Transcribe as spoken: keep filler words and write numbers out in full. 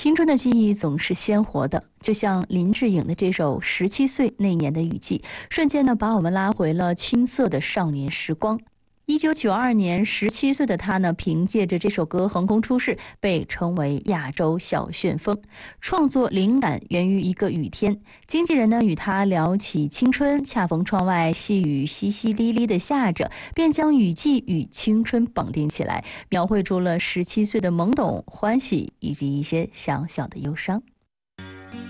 青春的记忆总是鲜活的，就像林志颖的这首《十七岁那年的雨季》，瞬间呢把我们拉回了青涩的少年时光。一九九二年，十七岁的他呢，凭借着这首歌横空出世，被称为亚洲小旋风。创作灵感源于一个雨天，经纪人呢与他聊起青春，恰逢窗外细雨淅淅沥沥的下着，便将雨季与青春绑定起来，描绘出了十七岁的懵懂、欢喜以及一些小小的忧伤。